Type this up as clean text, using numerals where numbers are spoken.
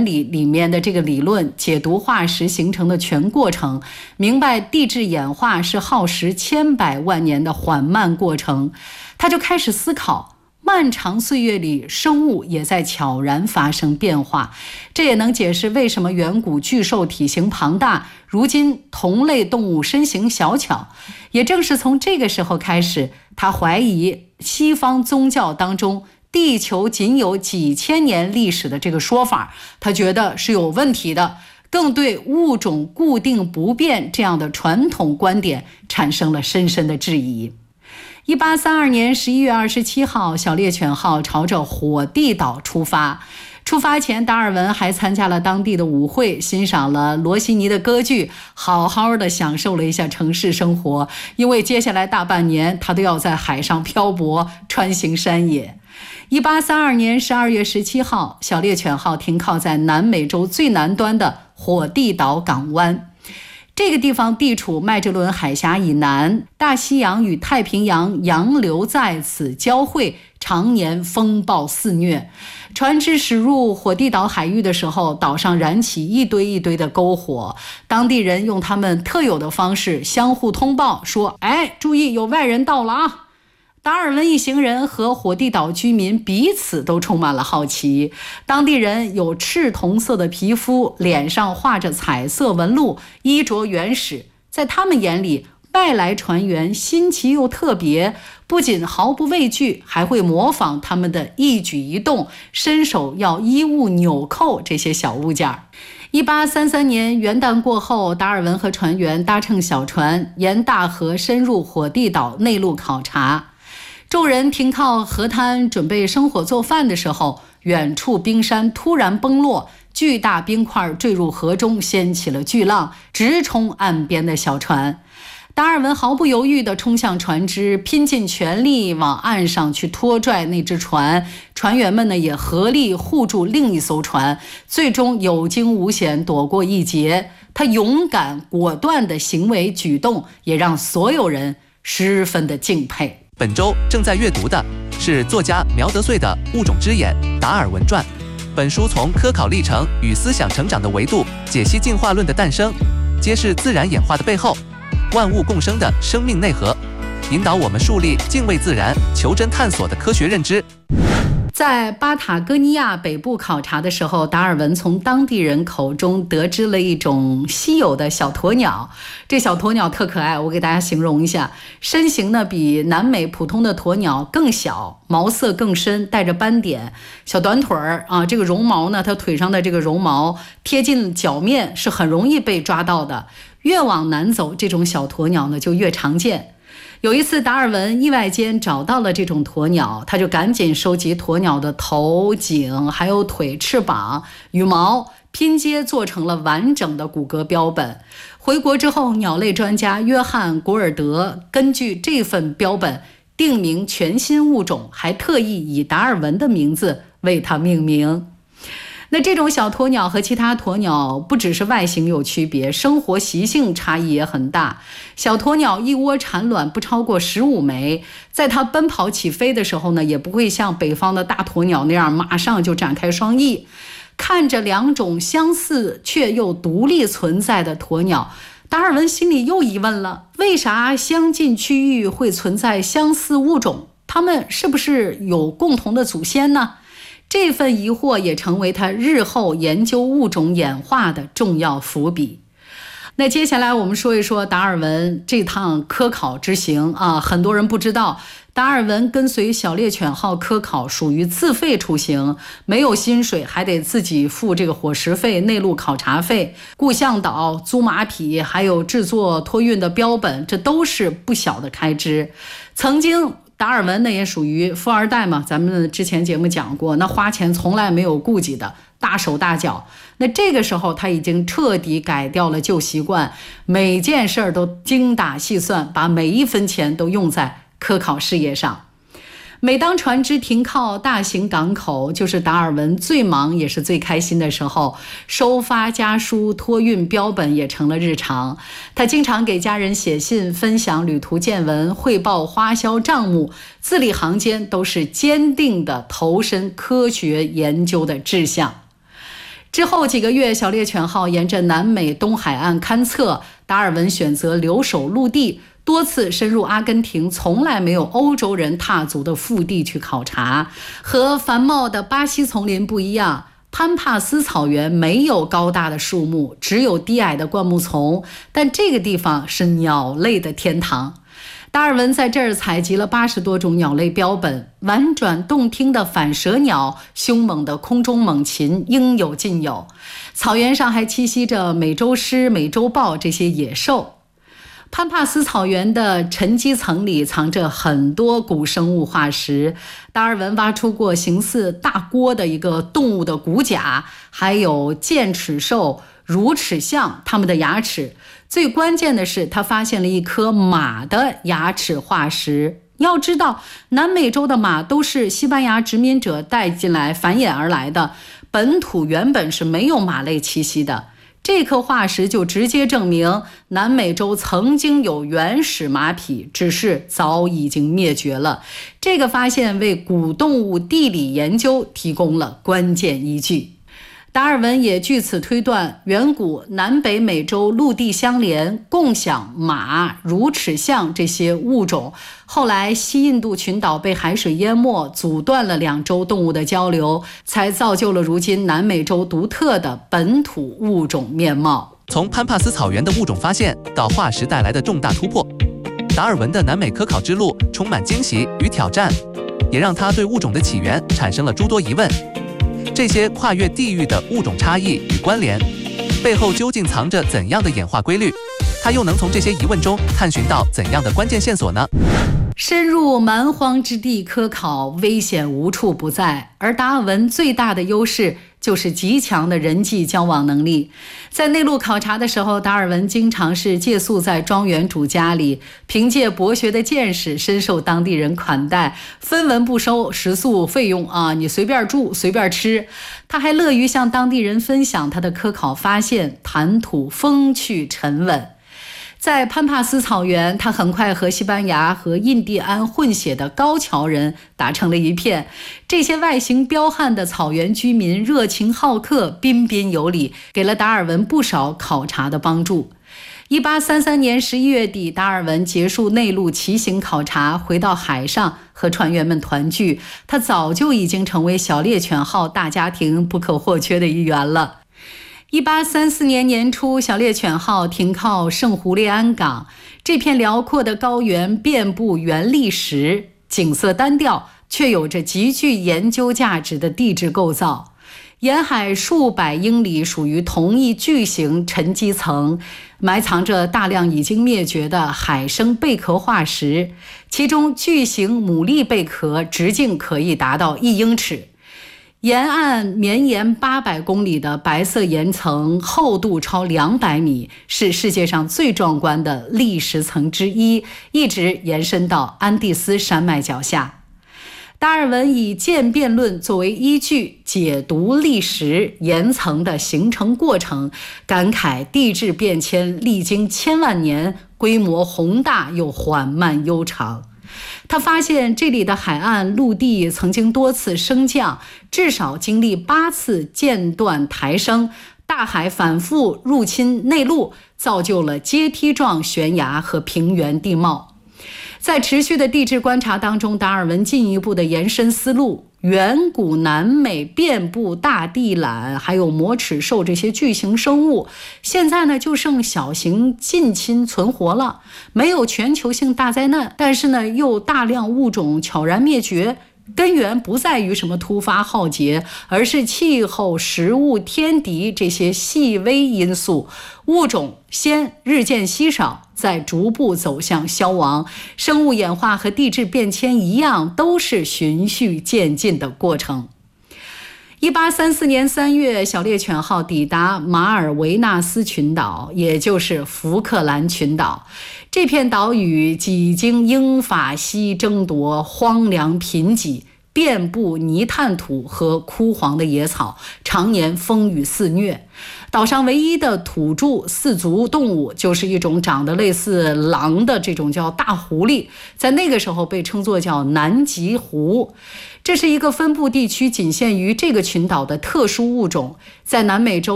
理里面的这个理论，解读化石形成的全过程，明白地质演化是耗时千百万年的缓慢过程。他就开始思考，漫长岁月里，生物也在悄然发生变化。这也能解释为什么远古巨兽体型庞大，如今同类动物身形小巧。也正是从这个时候开始，他怀疑西方宗教当中地球仅有几千年历史的这个说法，他觉得是有问题的，更对物种固定不变这样的传统观点产生了深深的质疑。1832年11月27号，小猎犬号朝着火地岛出发。出发前，达尔文还参加了当地的舞会，欣赏了罗西尼的歌剧，好好的享受了一下城市生活。因为接下来大半年，他都要在海上漂泊，穿行山野。1832年12月17号，小猎犬号停靠在南美洲最南端的火地岛港湾。这个地方地处麦哲伦海峡以南，大西洋与太平洋洋流在此交汇，常年风暴肆虐。船只驶入火地岛海域的时候，岛上燃起一堆一堆的篝火，当地人用他们特有的方式相互通报说，注意有外人到了啊！达尔文一行人和火地岛居民彼此都充满了好奇。当地人有赤铜色的皮肤，脸上画着彩色纹路，衣着原始。在他们眼里，外来船员新奇又特别，不仅毫不畏惧，还会模仿他们的一举一动，伸手要衣物纽扣这些小物件。1833年元旦过后，达尔文和船员搭乘小船沿大河深入火地岛内陆考察。众人停靠河滩准备生火做饭的时候，远处冰山突然崩落，巨大冰块坠入河中，掀起了巨浪，直冲岸边的小船。达尔文毫不犹豫地冲向船只，拼尽全力往岸上去拖拽那只船。船员们呢也合力护住另一艘船，最终有惊无险躲过一劫。他勇敢果断的行为举动也让所有人十分的敬佩。 本周正在阅读的是作家苗德穗的《物种之眼：达尔文传》。本书从科考历程与思想成长的维度解析进化论的诞生，揭示自然演化的背后，万物共生的生命内核，引导我们树立敬畏自然、求真探索的科学认知。 在巴塔哥尼亚北部考察的时候，达尔文从当地人口中得知了一种稀有的小鸵鸟。这小鸵鸟特可爱，我给大家形容一下，身形呢比南美普通的鸵鸟更小，毛色更深，带着斑点，小短腿儿啊，这个绒毛呢，它腿上的这个绒毛贴近脚面，是很容易被抓到的。越往南走，这种小鸵鸟呢就越常见。有一次，达尔文意外间找到了这种鸵鸟，他就赶紧收集鸵鸟的头、颈，还有腿、翅膀、羽毛，拼接做成了完整的骨骼标本。回国之后，鸟类专家约翰·古尔德根据这份标本定名全新物种，还特意以达尔文的名字为它命名。那这种小鸵鸟和其他鸵鸟不只是外形有区别，生活习性差异也很大。小鸵鸟一窝产卵不超过15枚，在它奔跑起飞的时候呢，也不会像北方的大鸵鸟那样马上就展开双翼。看着两种相似却又独立存在的鸵鸟，达尔文心里又疑问了，为啥相近区域会存在相似物种？它们是不是有共同的祖先呢？这份疑惑也成为他日后研究物种演化的重要伏笔。那接下来我们说一说达尔文这趟科考之行啊，很多人不知道，达尔文跟随小猎犬号科考属于自费出行，没有薪水，还得自己付这个伙食费、内陆考察费、雇向导、租马匹，还有制作托运的标本，这都是不小的开支。曾经达尔文那也属于富二代嘛，咱们之前节目讲过，那花钱从来没有顾忌的，大手大脚。那这个时候他已经彻底改掉了旧习惯，每件事都精打细算，把每一分钱都用在科考事业上。每当船只停靠大型港口，就是达尔文最忙也是最开心的时候，收发家书、托运标本也成了日常。他经常给家人写信，分享旅途见闻，汇报花销账目，字里行间都是坚定的投身科学研究的志向。 之后几个月，小猎犬号沿着南美东海岸勘测，达尔文选择留守陆地，多次深入阿根廷从来没有欧洲人踏足的腹地去考察。和繁茂的巴西丛林不一样，潘帕斯草原没有高大的树木，只有低矮的灌木丛，但这个地方是鸟类的天堂。达尔文在这儿采集了80多种鸟类标本，婉转动听的反舌鸟，凶猛的空中猛禽应有尽有。草原上还栖息着美洲狮、美洲豹这些野兽。潘帕斯草原的沉积层里藏着很多古生物化石，达尔文挖出过形似大锅的一个动物的骨甲，还有剑齿兽、乳齿象它们的牙齿。最关键的是，他发现了一颗马的牙齿化石。要知道，南美洲的马都是西班牙殖民者带进来繁衍而来的，本土原本是没有马类栖息的。这颗化石就直接证明南美洲曾经有原始马匹，只是早已经灭绝了。这个发现为古动物地理研究提供了关键依据。达尔文也据此推断，远古南北美洲陆地相连，共享马、乳齿象这些物种。后来西印度群岛被海水淹没，阻断了两洲动物的交流，才造就了如今南美洲独特的本土物种面貌。 从潘帕斯草原的物种发现到化石带来的重大突破，达尔文的南美科考之路充满惊喜与挑战，也让他对物种的起源产生了诸多疑问。这些跨越地域的物种差异与关联，背后究竟藏着怎样的演化规律？他又能从这些疑问中探寻到怎样的关键线索呢？ 深入蛮荒之地科考，危险无处不在，而达尔文最大的优势就是极强的人际交往能力。在内陆考察的时候，达尔文经常是借宿在庄园主家里，凭借博学的见识，深受当地人款待，分文不收，食宿费用你随便住随便吃。他还乐于向当地人分享他的科考发现，谈吐风趣沉稳。在潘帕斯草原，他很快和西班牙和印第安混血的高桥人打成了一片。这些外形彪悍的草原居民热情好客，彬彬有礼，给了达尔文不少考察的帮助。1833年11月底，达尔文结束内陆骑行考察，回到海上和船员们团聚。他早就已经成为小猎犬号大家庭不可或缺的一员了。1834年年初，小猎犬号停靠圣胡列安港。这片辽阔的高原遍布原砾石，景色单调，却有着极具研究价值的地质构造。沿海数百英里属于同一巨型沉积层，埋藏着大量已经灭绝的海生贝壳化石，其中巨型牡蛎贝壳直径可以达到1英尺。沿岸绵延800公里的白色岩层，厚度超200米，是世界上最壮观的砾石层之一，一直延伸到安第斯山脉脚下。达尔文以渐变论作为依据，解读砾石岩层的形成过程，感慨地质变迁历经千万年，规模宏大又缓慢悠长。他发现这里的海岸陆地曾经多次升降，至少经历8次间断抬升，大海反复入侵内陆，造就了阶梯状悬崖和平原地貌。在持续的地质观察当中，达尔文进一步的延伸思路，远古南美遍布大地懒还有魔齿兽这些巨型生物，现在呢就剩小型近亲存活了，没有全球性大灾难，但是呢又大量物种悄然灭绝。根源不在于什么突发浩劫，而是气候、食物、天敌这些细微因素。物种先日渐稀少，再逐步走向消亡。生物演化和地质变迁一样，都是循序渐进的过程。1834年3月，小猎犬号抵达马尔维纳斯群岛，也就是福克兰群岛。这片岛屿几经英法西争夺，荒凉贫瘠， 遍布泥炭土和枯黄的野草，常年风雨肆虐。岛上唯一的土著四足动物就是一种长得类似狼的这种叫大狐狸，在那个时候被称作叫南极狐。这是一个分布地区仅限于这个群岛的特殊物种，在南美洲